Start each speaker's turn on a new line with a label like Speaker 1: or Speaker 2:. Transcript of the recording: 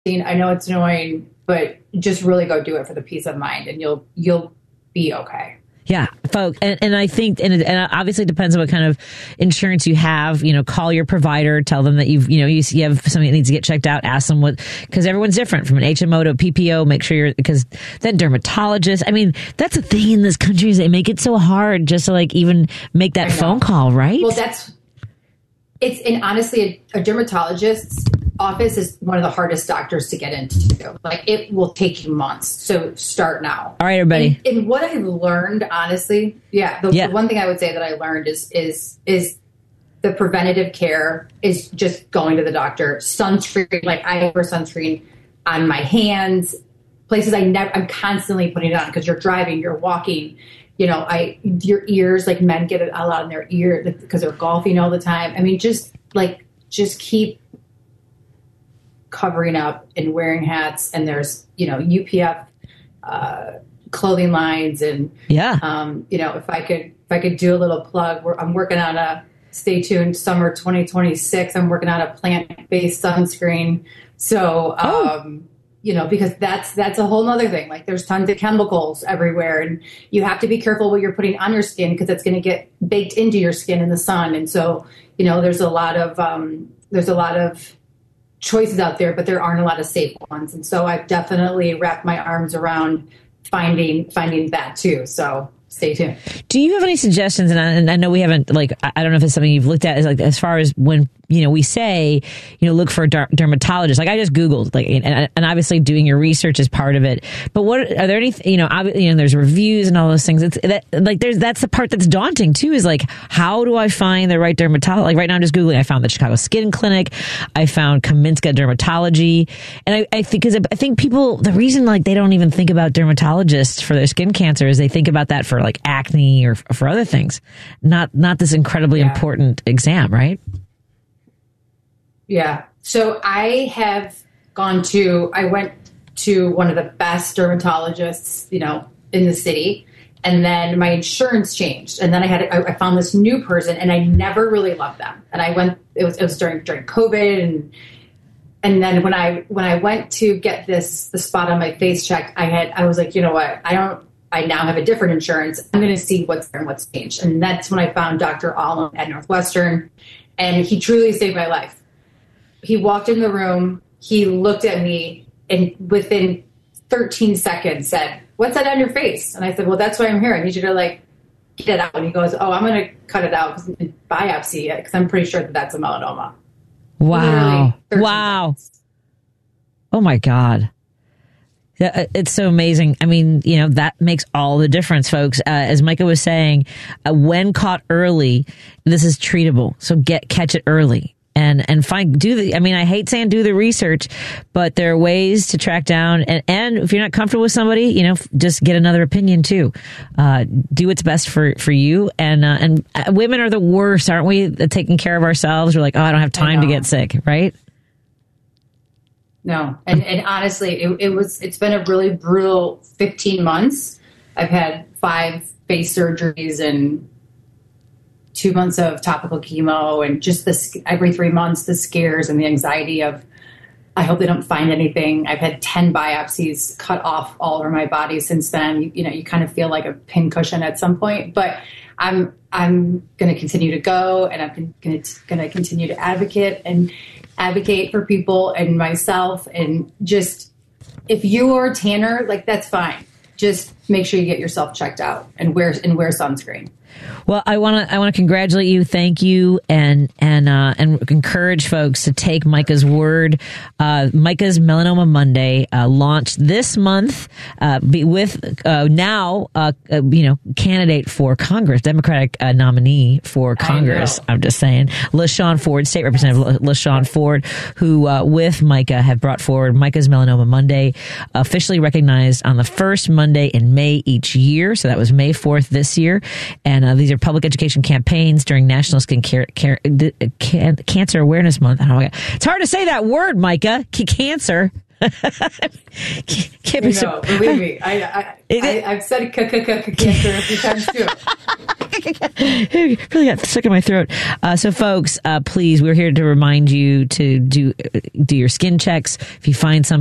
Speaker 1: I know it's annoying, but just really go do it for the peace of mind, and you'll be okay.
Speaker 2: Yeah, folks, and I think, and obviously it depends on what kind of insurance you have. Call your provider, tell them that you have something that needs to get checked out. Ask them because everyone's different, from an HMO to a PPO. Make sure because then dermatologists. I mean, that's the thing in this country is they make it so hard just to even make that phone call, right?
Speaker 1: Well, and honestly, a dermatologist's office is one of the hardest doctors to get into. It will take you months. So start now.
Speaker 2: All right, everybody.
Speaker 1: And what I've learned, honestly, the one thing I would say that I learned is the preventative care is just going to the doctor. Sunscreen, I wear sunscreen on my hands, places I'm constantly putting it on because you're driving, you're walking. Your ears, men get it all out in their ear because they're golfing all the time. I mean, just keep covering up and wearing hats, and there's UPF clothing lines, and if I could do a little plug, I'm working on stay tuned, summer 2026. I'm working on a plant-based sunscreen, so because that's a whole nother thing. There's tons of chemicals everywhere, and you have to be careful what you're putting on your skin because it's going to get baked into your skin in the sun, and so there's a lot of choices out there, but there aren't a lot of safe ones. And so I've definitely wrapped my arms around finding that too. So stay tuned.
Speaker 2: Do you have any suggestions? And I know we haven't, I don't know if it's something you've looked at, as far as when, we say, look for a dermatologist. I just Googled, and obviously doing your research is part of it. But what are there any, there's reviews and all those things. That's the part that's daunting too, is how do I find the right dermatologist? Right now I'm just Googling. I found the Chicago Skin Clinic. I found Kaminska Dermatology. And I think people, the reason they don't even think about dermatologists for their skin cancer is they think about that for acne or for other things, not this incredibly important exam, right?
Speaker 1: Yeah. So I went to one of the best dermatologists, in the city. And then my insurance changed. And then I found this new person, and I never really loved them. And it was during COVID. And then when I went to get the spot on my face checked, I was like, you know what? I now have a different insurance. I'm going to see what's there and what's changed. And that's when I found Dr. Allen at Northwestern, and he truly saved my life. He walked in the room, he looked at me, and within 13 seconds said, "What's that on your face?" And I said, "Well, that's why I'm here. I need you to get it out." And he goes, "Oh, I'm going to cut it out and biopsy it because I'm pretty sure that's a melanoma."
Speaker 2: Wow. Wow. Seconds. Oh my God. It's so amazing. I mean, that makes all the difference, folks. As Micah was saying, when caught early, this is treatable. So catch it early. And I hate saying do the research, but there are ways to track down. And if you're not comfortable with somebody, just get another opinion too. Do what's best for you. And women are the worst, aren't we? At taking care of ourselves. We're like, oh, I don't have time to get sick, right?
Speaker 1: No. And honestly, it's been a really brutal 15 months. I've had 5 face surgeries and 2 months of topical chemo, and just every 3 months, the scares and the anxiety of, I hope they don't find anything. I've had 10 biopsies cut off all over my body since then. You kind of feel like a pincushion at some point, but I'm going to continue to go, and I'm going to continue to advocate for people and myself. And just, if you're a tanner, that's fine. Just make sure you get yourself checked out and wear sunscreen.
Speaker 2: Well, I want to congratulate you, thank you, and encourage folks to take Micah's word. Micah's Melanoma Monday launched this month with candidate for Congress, Democratic nominee for Congress. I'm just saying, LaShawn Ford, State Representative LaShawn Ford, who with Micah have brought forward Micah's Melanoma Monday, officially recognized on the first Monday in May each year. So that was May 4th this year, and these are public education campaigns during National Skin Cancer Awareness Month. It's hard to say that word, Micah. Cancer.
Speaker 1: Believe me. I've said cancer a few times too.
Speaker 2: Really got stuck in my throat. So folks, please, we're here to remind you to do your skin checks. If you find something